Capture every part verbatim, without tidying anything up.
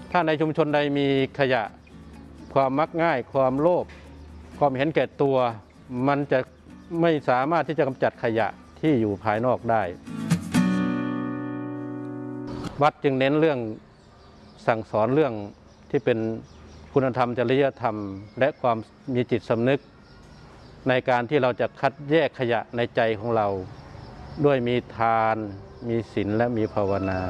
ถ้าในชุมชนใดมีขยะความมักง่ายความโลภความเห็นแก่ตัวมันจะไม่สามารถที่จะกำจัดขยะที่อยู่ภายนอกได้วัดจึงเน้นเรื่องสั่งสอนเรื่องที่เป็นคุณธรรมจริยธรรมและความมีจิตสำนึกในการที่เราจะคัดแยกขยะในใจของเราด้วยมีทานมีศีลและมีภาวนา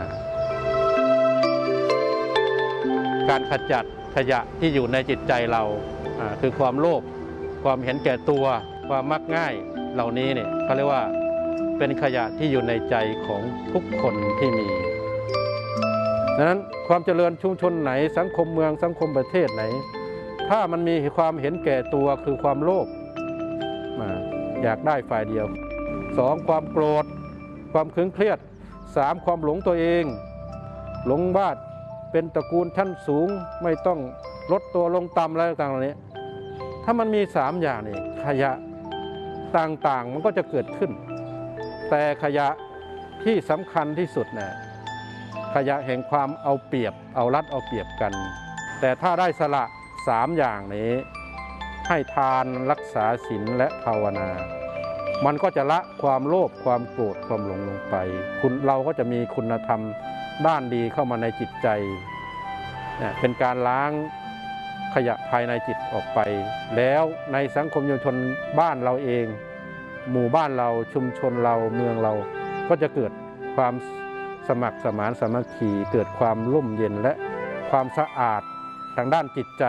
การขจัดขยะที่อยู่ในจิตใจเราคือความโลภความเห็นแก่ตัวความมักง่ายเหล่านี้เนี่ยเขาเรียกว่าเป็นขยะที่อยู่ในใจของทุกคนที่มีดังนั้นความเจริญชุมชนไหนสังคมเมืองสังคมประเทศไหนถ้ามันมีความเห็นแก่ตัวคือความโลภอยากได้ฝ่ายเดียวสองความโกรธความขึงเครียดสามความหลงตัวเองหลงบ้านเป็นตระกูลชั้นสูงไม่ต้องลดตัวลงต่ำอะไรต่างๆเหล่านี้ถ้ามันมีสามอย่างนี่ขยะต่างๆมันก็จะเกิดขึ้นแต่ขยะที่สำคัญที่สุดนะขยะแห่งความเอาเปรียบเอารัดเอาเปรียบกันแต่ถ้าได้สละสามอย่างนี้ให้ทานรักษาศีลและภาวนามันก็จะละความโลภความโกรธความหลงลงไปคุณเราก็จะมีคุณธรรมด้านดีเข้ามาในจิตใจเนี่ยเป็นการล้างขยะภายในจิตออกไปแล้วในสังคมชุมชนบ้านเราเองหมู่บ้านเราชุมชนเราเมืองเราก็จะเกิดความสมัครสมานสามัคคีเกิดความร่มเย็นและความสะอาดทางด้านจิตใจ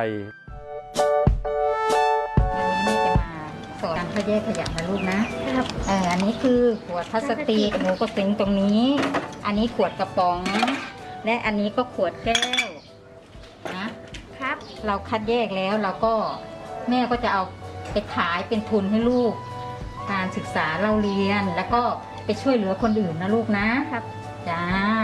สอนการแยกขยะนะลูกนะครับเอออันนี้คือขวดพลาสติกหนูก็สิงตรงนี้อันนี้ขวดกระป๋องและอันนี้ก็ขวดแก้วนะครับเราคัดแยกแล้วเราก็แม่ก็จะเอาไปขายเป็นทุนให้ลูกการศึกษาเราเรียนแล้วก็ไปช่วยเหลือคนอื่นนะลูกนะครับจ้า